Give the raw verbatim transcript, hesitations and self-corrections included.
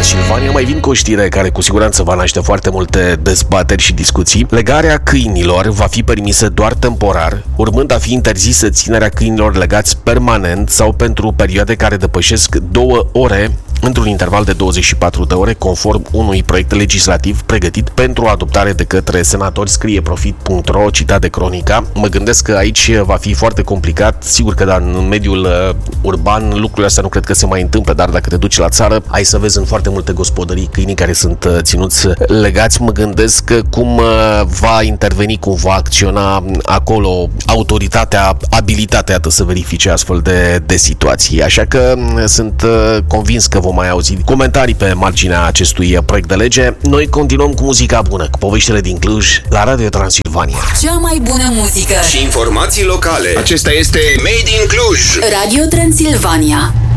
Transilvania mai vin cu o știre care cu siguranță va naște foarte multe dezbateri și discuții. Legarea câinilor va fi permisă doar temporar, urmând a fi interzisă ținerea câinilor legați permanent sau pentru perioade care depășesc două ore într-un interval de douăzeci și patru de ore, conform unui proiect legislativ pregătit pentru adoptare de către senatori, scrie profit punct ro, citat de Cronica. Mă gândesc că aici va fi foarte complicat. Sigur că da, în mediul uh, urban lucrurile astea nu cred că se mai întâmplă, dar dacă te duci la țară, ai să vezi în foarte multe gospodării câinii care sunt uh, ținuți legați. Mă gândesc că cum uh, va interveni, cum va acționa acolo autoritatea, abilitatea să verifice astfel de, de situații. Așa că uh, sunt uh, convins că vom mai auzi comentarii pe marginea acestui proiect de lege. Noi continuăm cu muzica bună, cu poveștile din Cluj, la Radio Transilvania. Cea mai bună muzică și informații locale. Acesta este Made in Cluj. Radio Transilvania.